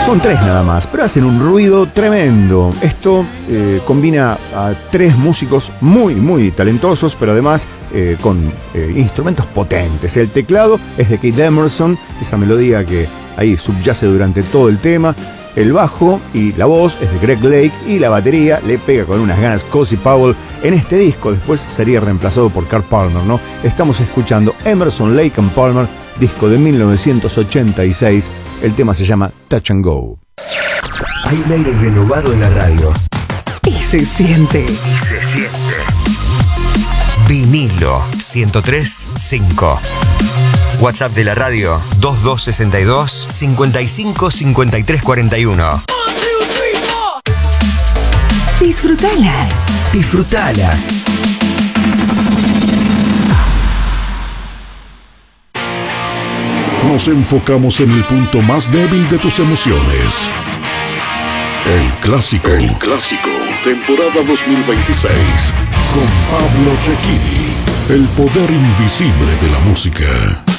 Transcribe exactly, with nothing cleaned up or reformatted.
Son tres nada más, pero hacen un ruido tremendo. Esto eh, combina a tres músicos muy, muy talentosos, pero además eh, con eh, instrumentos potentes. El teclado es de Keith Emerson, esa melodía que ahí subyace durante todo el tema. El bajo y la voz es de Greg Lake y la batería le pega con unas ganas Cozy Powell en este disco. Después sería reemplazado por Carl Palmer, ¿no? Estamos escuchando Emerson, Lake and Palmer, disco de mil novecientos ochenta y seis. El tema se llama Touch and Go. Hay un aire renovado en la radio. Y se siente. Y se siente. Vinilo ciento tres punto cinco. WhatsApp de la radio dos dos seis dos, cinco cinco, cinco tres cuatro uno. Disfrutala. Disfrutala. Nos enfocamos en el punto más débil de tus emociones. El clásico. El clásico. Temporada dos mil veintiséis. Con Pablo Cecchini. El poder invisible de la música.